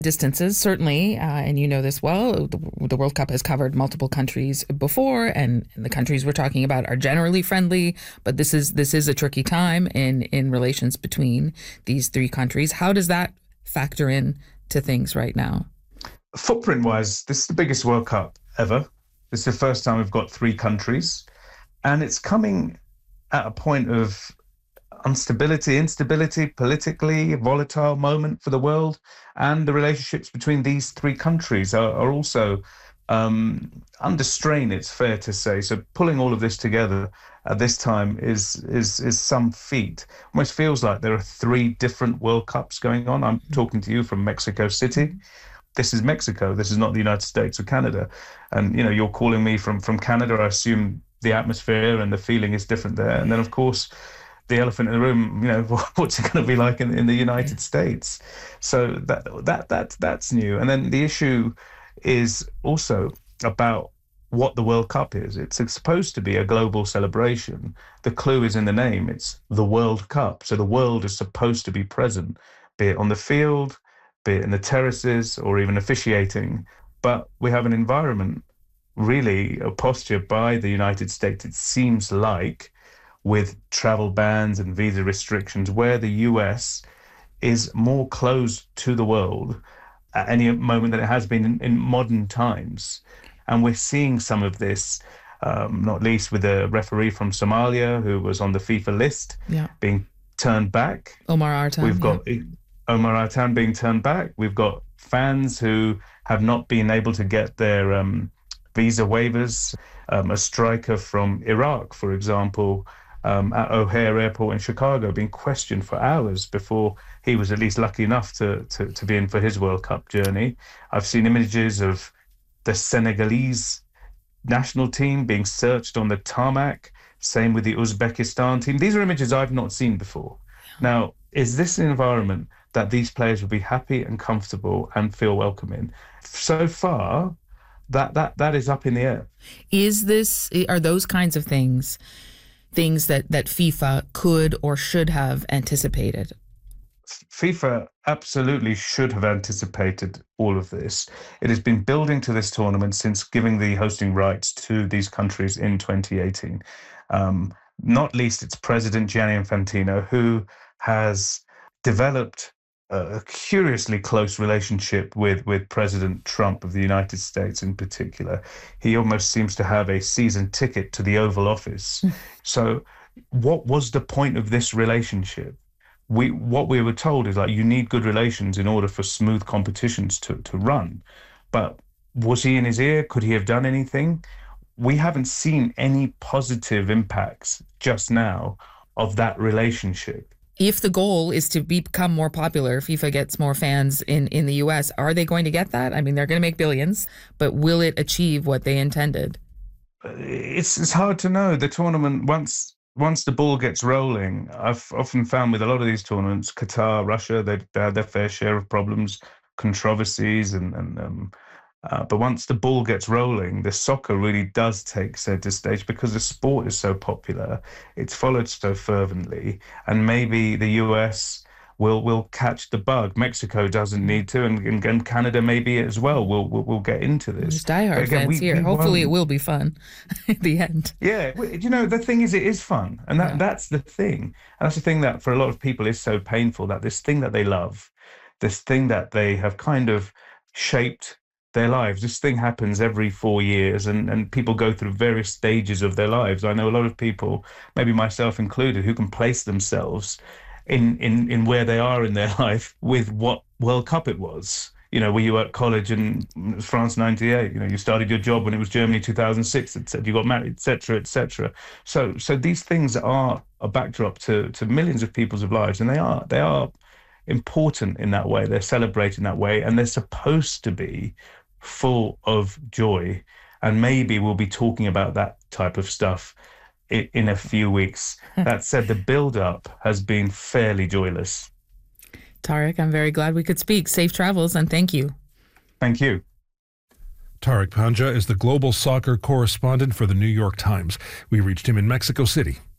distances, certainly, and you know this well. The World Cup has covered multiple countries before, and the countries we're talking about are generally friendly, but this is a tricky time in relations between these three countries. How does that factor in to things right now? Footprint-wise, this is the biggest World Cup ever. This is the first time we've got three countries, and it's coming at a point of instability, politically, a volatile moment for the world. And the relationships between these three countries are also under strain, it's fair to say. So pulling all of this together at this time is some feat. Almost feels like there are three different World Cups going on. I'm talking to you from Mexico City. This is Mexico. This is not the United States or Canada. And, you know, you're calling me from Canada. I assume the atmosphere and the feeling is different there. And then, of course, the elephant in the room, you know, what's it going to be like in the United States? So that's new. And then the issue is also about what the World Cup is. It's supposed to be a global celebration. The clue is in the name. It's the World Cup. So the world is supposed to be present, be it on the field, be it in the terraces, or even officiating. But we have an environment, really a posture by the United States, it seems like, with travel bans and visa restrictions, where the US is more closed to the world at any moment than it has been in modern times. And we're seeing some of this, not least with a referee from Somalia who was on the FIFA list being turned back. Omar Artan. We've got Omar Artan being turned back. We've got fans who have not been able to get their visa waivers. A striker from Iraq, for example, at O'Hare Airport in Chicago, being questioned for hours before he was at least lucky enough to be in for his World Cup journey. I've seen images of the Senegalese national team being searched on the tarmac, same with the Uzbekistan team. These are images I've not seen before. Now, is this an environment that these players will be happy and comfortable and feel welcome in? So far, that is up in the air. Are those kinds of things that FIFA could or should have anticipated? FIFA absolutely should have anticipated all of this. It has been building to this tournament since giving the hosting rights to these countries in 2018. Not least its president, Gianni Infantino, who has developed a curiously close relationship with President Trump of the United States in particular. He almost seems to have a season ticket to the Oval Office. So what was the point of this relationship? What we were told is, like, you need good relations in order for smooth competitions to run. But was he in his ear? Could he have done anything? We haven't seen any positive impacts just now of that relationship. If the goal is to become more popular, FIFA gets more fans in the US, are they going to get that? I mean, they're going to make billions, but will it achieve what they intended? It's hard to know. The tournament, once the ball gets rolling, I've often found with a lot of these tournaments, Qatar, Russia, they had their fair share of problems, controversies, but once the ball gets rolling, the soccer really does take center stage because the sport is so popular. It's followed so fervently, and maybe the US will catch the bug. Mexico doesn't need to, and Canada maybe as well. We'll get into this. There's diehard fans here. Hopefully, it will be fun at the end. Yeah, you know, the thing is, it is fun, and that's the thing. And that's the thing that for a lot of people is so painful, that this thing that they love, this thing that they have kind of shaped their lives. This thing happens every 4 years, and people go through various stages of their lives. I know a lot of people, maybe myself included, who can place themselves in where they are in their life with what World Cup it was. You know, were you at college in France 98? You know, you started your job when it was Germany 2006, etc. You got married, etc., etc. So these things are a backdrop to millions of people's lives, and they are important in that way. They're celebrated in that way, and they're supposed to be full of joy. And maybe we'll be talking about that type of stuff in a few weeks. That said, the build-up has been fairly joyless. Tariq, I'm very glad we could speak. Safe travels, and thank you. Thank you. Tariq Panja is the global soccer correspondent for the New York Times. We reached him in Mexico City.